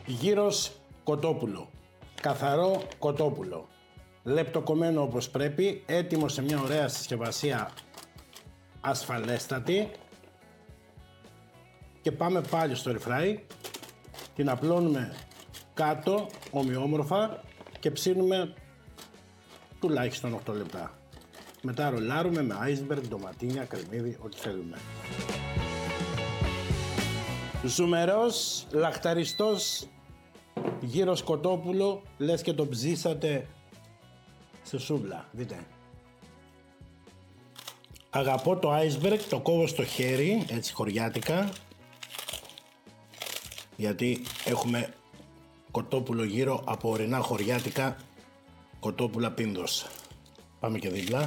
Γύρος κοτόπουλο. Καθαρό κοτόπουλο. Λεπτοκομμένο όπως πρέπει, έτοιμο σε μια ωραία συσκευασία ασφαλέστατη. Και πάμε πάλι στο air fry. Την απλώνουμε κάτω ομοιόμορφα και ψήνουμε τουλάχιστον 8 λεπτά. Μετά ρολάρουμε με iceberg, ντοματίνια, κρεμμύδι, ό,τι θέλουμε. Ζουμερός, λαχταριστός γύρος κοτόπουλο, λες και το ψήσατε σε σούβλα, δείτε. Αγαπώ το iceberg, το κόβω στο χέρι, έτσι χωριάτικα, γιατί έχουμε κοτόπουλο γύρω από ορεινά χωριάτικα κοτόπουλα πίνδος. Πάμε και δίπλα.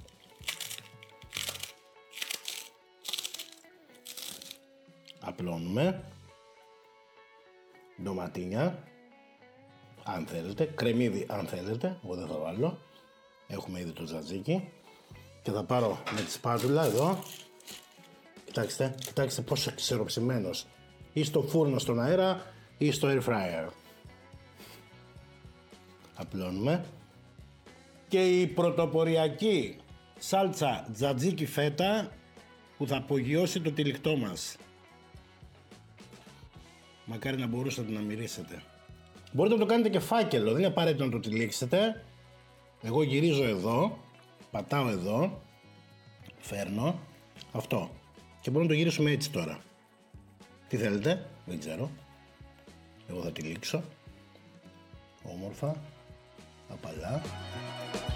Απλώνουμε. Ντοματίνια, αν θέλετε, κρεμμύδι αν θέλετε, εγώ δεν θα βάλω. Έχουμε ήδη το τζατζίκι. Και θα πάρω με τη σπάτουλα εδώ. Κοιτάξτε πόσο ξεροψημένος. Ή στο φούρνο στον αέρα ή στο air fryer. Απλώνουμε. Και η πρωτοποριακή σάλτσα τζατζίκι φέτα που θα απογειώσει το τυλιχτό μας. Μακάρι να μπορούσατε να μυρίσετε. Μπορείτε να το κάνετε και φάκελο, δεν είναι απαραίτητο να το τυλίξετε. Εγώ γυρίζω εδώ, πατάω εδώ, φέρνω, αυτό. Και μπορούμε να το γυρίσουμε έτσι τώρα. Τι θέλετε, δεν ξέρω. Εγώ θα τυλίξω. Όμορφα, απαλά.